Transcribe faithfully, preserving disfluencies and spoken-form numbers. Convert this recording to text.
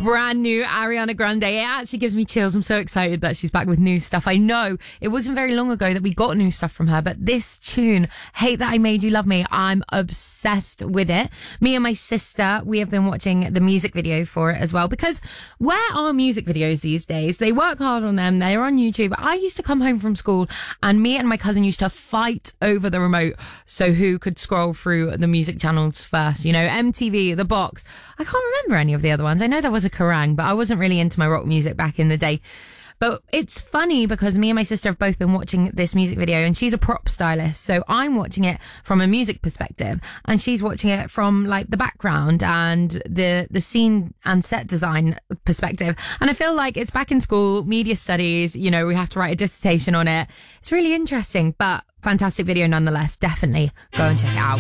Brand new Ariana Grande. It actually gives me chills. I'm so excited that she's back with new stuff. I know it wasn't very long ago that we got new stuff from her, but this tune, Hate That I Made You Love Me, I'm obsessed with it. Me and my sister, we have been watching the music video for it as well, because where are music videos these days? They work hard on them. They're on YouTube. I used to come home from school and me and my cousin used to fight over the remote. So who could scroll through the music channels first? You know, M T V, The Box. I can't remember any of the other ones. I know there was a Kerrang, but I wasn't really into my rock music back in the day. But it's funny because me and my sister have both been watching this music video, and she's a prop stylist. So I'm watching it from a music perspective and she's watching it from like the background and the, the scene and set design perspective. And I feel like it's back in school, media studies, you know, we have to write a dissertation on it. It's really interesting, but fantastic video nonetheless. Definitely go and check it out.